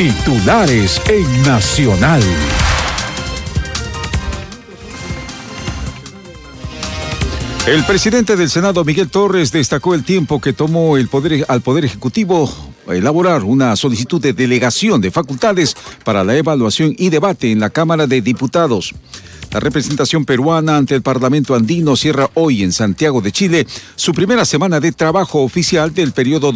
Titulares en Nacional. El presidente del Senado, Miguel Torres, destacó el tiempo que tomó al Poder Ejecutivo elaborar una solicitud de delegación de facultades para la evaluación y debate en la Cámara de Diputados. La representación peruana ante el Parlamento andino cierra hoy en Santiago de Chile su primera semana de trabajo oficial del periodo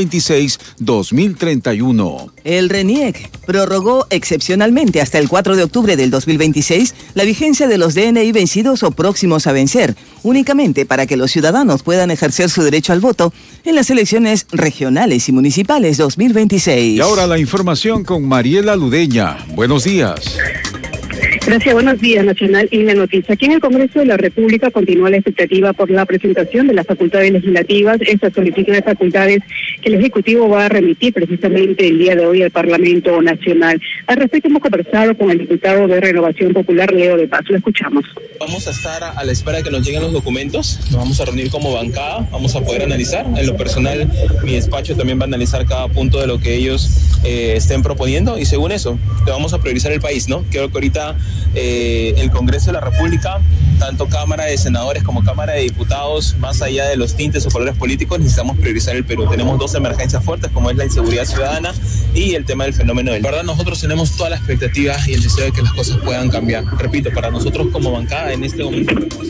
2026-2031. El RENIEC prorrogó excepcionalmente hasta el 4 de octubre del 2026 la vigencia de los DNI vencidos o próximos a vencer, únicamente para que los ciudadanos puedan ejercer su derecho al voto en las elecciones regionales y municipales 2026. Y ahora la información con Mariela Ludeña. Buenos días. Gracias, buenos días, Nacional y la noticia. Aquí en el Congreso de la República continúa la expectativa por la presentación de las facultades legislativas, esta solicitud de facultades que el Ejecutivo va a remitir precisamente el día de hoy al Parlamento Nacional. Al respecto hemos conversado con el diputado de Renovación Popular, Leo de Paz. Lo escuchamos. Vamos a estar a la espera de que nos lleguen los documentos, nos vamos a reunir como bancada, vamos a poder analizar. En lo personal, mi despacho también va a analizar cada punto de lo que ellos estén proponiendo y según eso, te vamos a priorizar el país, ¿no? Creo que ahorita el Congreso de la República, tanto Cámara de Senadores como Cámara de Diputados, más allá de los tintes o colores políticos, necesitamos priorizar el Perú. Tenemos dos emergencias fuertes, como es la inseguridad ciudadana y el tema del fenómeno del... La verdad, nosotros tenemos toda la expectativa y el deseo de que las cosas puedan cambiar. Repito, para nosotros como bancada en este momento...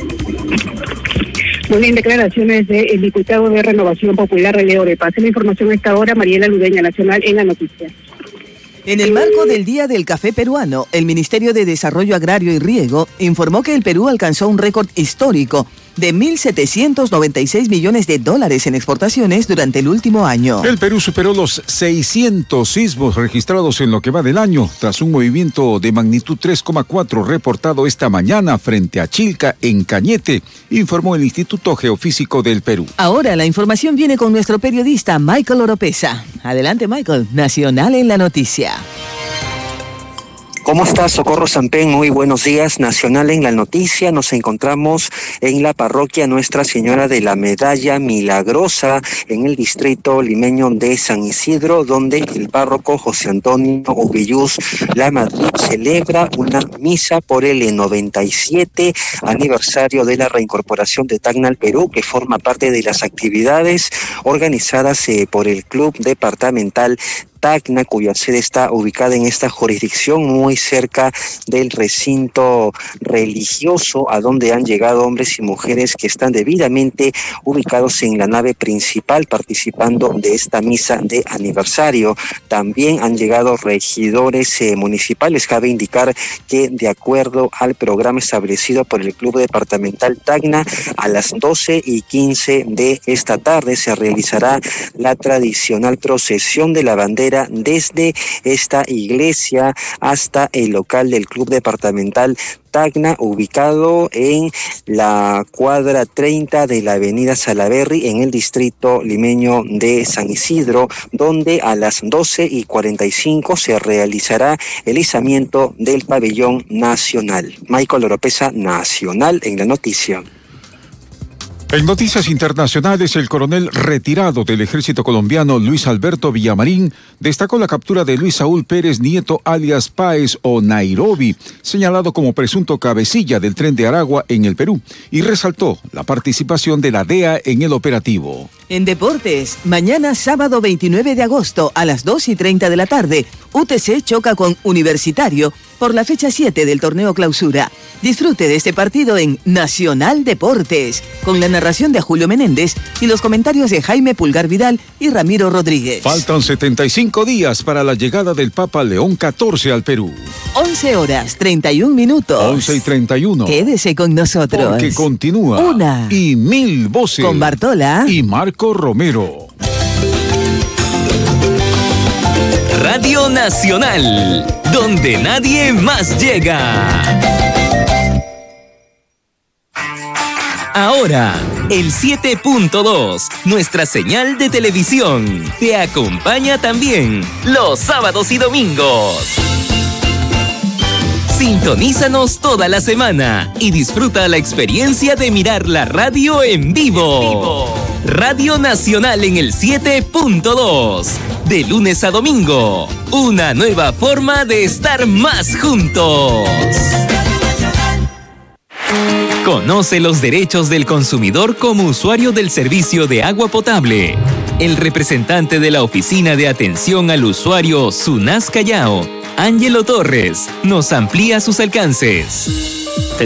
Muy bien, declaraciones del diputado de Renovación Popular, Leo de Paz. En la información a esta hora, Mariela Ludeña, Nacional en la noticia. En el marco del Día del Café Peruano, el Ministerio de Desarrollo Agrario y Riego informó que el Perú alcanzó un récord histórico de $1.796 millones en exportaciones durante el último año. El Perú superó los 600 sismos registrados en lo que va del año, tras un movimiento de magnitud 3,4 reportado esta mañana frente a Chilca, en Cañete, informó el Instituto Geofísico del Perú. Ahora la información viene con nuestro periodista Michael Oropesa. Adelante, Michael, Nacional en la noticia. ¿Cómo está, Socorro Sampén? Muy buenos días. Nacional en la noticia. Nos encontramos en la parroquia Nuestra Señora de la Medalla Milagrosa, en el distrito limeño de San Isidro, donde el párroco José Antonio Ovilluz Lamadrid celebra una misa por el 97 aniversario de la reincorporación de Tacna al Perú, que forma parte de las actividades organizadas por el Club Departamental Tacna, cuya sede está ubicada en esta jurisdicción muy cerca del recinto religioso, a donde han llegado hombres y mujeres que están debidamente ubicados en la nave principal participando de esta misa de aniversario. También han llegado regidores municipales. Cabe indicar que, de acuerdo al programa establecido por el Club Departamental Tacna, a las 12:15 de esta tarde se realizará la tradicional procesión de la bandera desde esta iglesia hasta el local del Club Departamental Tacna, ubicado en la cuadra 30 de la avenida Salaberry, en el distrito limeño de San Isidro, donde a las 12:45 se realizará el izamiento del pabellón nacional. Michael Oropesa, Nacional en la noticia. En noticias internacionales, el coronel retirado del ejército colombiano Luis Alberto Villamarín destacó la captura de Luis Saúl Pérez Nieto alias Páez o Nairobi, señalado como presunto cabecilla del Tren de Aragua en el Perú, y resaltó la participación de la DEA en el operativo. En deportes, mañana sábado 29 de agosto a las 2:30 de la tarde, UTC choca con Universitario por la fecha 7 del torneo Clausura. Disfrute de este partido en Nacional Deportes, con la narración de Julio Menéndez y los comentarios de Jaime Pulgar Vidal y Ramiro Rodríguez. Faltan 75 días para la llegada del Papa León XIV al Perú. 11:31. 11:31. Quédese con nosotros. Porque continúa Una y mil voces. Con Bartola y Marco Romero. Radio Nacional, donde nadie más llega. Ahora, el 7.2, nuestra señal de televisión, te acompaña también los sábados y domingos. Sintonízanos toda la semana y disfruta la experiencia de mirar la radio en vivo. Radio Nacional en el 7.2. De lunes a domingo, una nueva forma de estar más juntos. Conoce los derechos del consumidor como usuario del servicio de agua potable. El representante de la Oficina de Atención al Usuario SUNAS Callao, Ángelo Torres, nos amplía sus alcances.